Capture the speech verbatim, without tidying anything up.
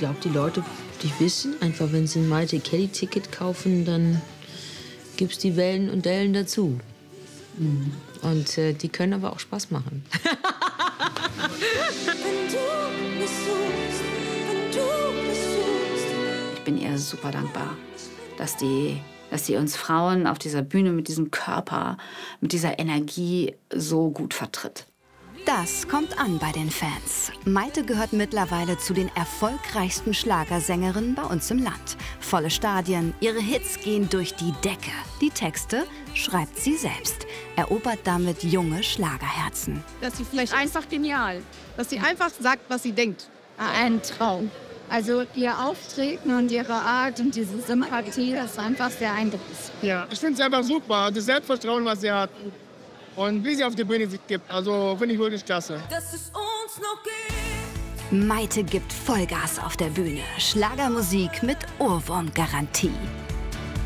glaube, die Leute, die wissen einfach, wenn sie ein Maite Kelly-Ticket kaufen, dann gibt es die Wellen und Dellen dazu. Mhm. Und äh, die können aber auch Spaß machen. Ich bin ihr super dankbar, dass die, dass die uns Frauen auf dieser Bühne mit diesem Körper, mit dieser Energie so gut vertritt. Das kommt an bei den Fans. Maite gehört mittlerweile zu den erfolgreichsten Schlagersängerinnen bei uns im Land. Volle Stadien, ihre Hits gehen durch die Decke. Die Texte schreibt sie selbst, erobert damit junge Schlagerherzen. Dass sie vielleicht einfach genial, dass sie einfach sagt, was sie denkt. Ein Traum. Also ihr Auftreten und ihre Art und diese Sympathie, das ist einfach sehr eindrücklich. Ja, ich finde es einfach super, das Selbstvertrauen, was sie hat. Und wie sie auf die Bühne sich gibt, also finde ich wirklich klasse. Dass es uns noch gibt. Maite gibt Vollgas auf der Bühne. Schlagermusik mit Ohrwurmgarantie.